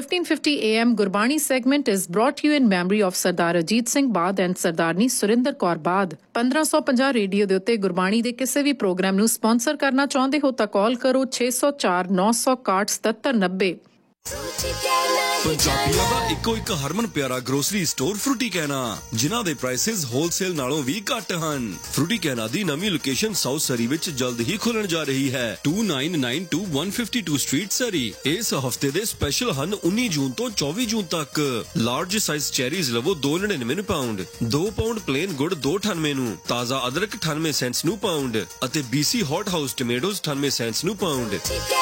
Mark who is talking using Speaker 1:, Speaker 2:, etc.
Speaker 1: 1550 AM Gurbani segment is brought to you in memory of Sardar Ajit Singh Baad and Sardarni Surinder Kaur Baad. 1550 radio ਦੇ ਉੱਤੇ ਗੁਰਬਾਣੀ ਦੇ ਕਿਸੇ ਵੀ programme ਨੂੰ sponsor ਕਰਨਾ ਚਾਹੁੰਦੇ ਹੋ ਤਾਂ ਕਾਲ ਕਰੋ 604 961 7790।
Speaker 2: ਪੰਜਾਬੀਆਂ ਦਾ ਇੱਕੋ ਇੱਕ ਹਰਮਨ ਪਿਆਰਾ ਗਰੋਸਰੀ ਸਟੋਰ ਫਰੂਟੀ ਕਹਿਣਾ, ਜਿਨ੍ਹਾਂ ਦੇ ਪ੍ਰਾਈਸਿਸ ਹੋਲਸੇਲ ਨਾਲੋਂ ਵੀ ਘੱਟ ਹਨ। ਫਰੂਟੀ ਕਹਿਣਾ ਦੀ ਨਵੀਂ ਲੋਕੇਸ਼ਨ ਸਾਊਥ ਸਰੀ ਵਿੱਚ ਜਲਦ ਹੀ ਖੁੱਲਣ ਜਾ ਰਹੀ ਹੈ। 2992 152 ਸਟਰੀਟ ਸਰੀ। ਇਸ ਹਫਤੇ ਦੇ ਸਪੈਸ਼ਲ ਹਨ 19 ਜੂਨ ਤੋਂ 24 ਜੂਨ ਤੱਕ। ਲਾਰਜ ਸਾਈਜ਼ ਚੈਰੀਜ਼ ਲਵੋ 2.99 ਪਾਉਂਡ, 2 ਪਾਉਂਡ ਪਲੇਨ ਗੁੜ 2.98 ਨੂੰ, ਤਾਜ਼ਾ ਅਦਰਕ 98 ਸੈਂਟਸ ਨੂੰ ਪਾਉਂਡ ਅਤੇ BC ਹੌਟ ਹਾਊਸ ਟਮੇਟੋਜ਼ 98 ਸੈਂਟਸ ਨੂੰ ਪਾਉਂਡ।